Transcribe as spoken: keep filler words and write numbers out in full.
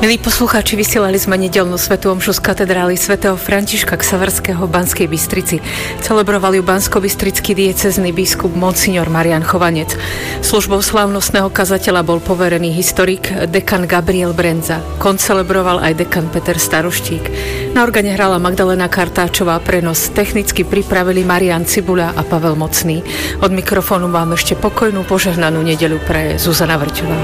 Milí poslucháči, vysielali sme nedeľnú svätú omšu z katedrály svätého Františka Ksaverského v Banskej Bystrici. Celebroval ju banskobystrický diecézny biskup monsignor Marián Chovanec. Službou slávnostného kazateľa bol poverený historik dekan Gabriel Brenza. Koncelebroval aj dekan Peter Staroštík. Na organe hrala Magdalena Kartáčová, prenos technicky pripravili Marián Cibuľa a Pavel Mocný. Od mikrofónu vám ešte pokojnú požehnanú nedeľu praje Zuzana Vrťová.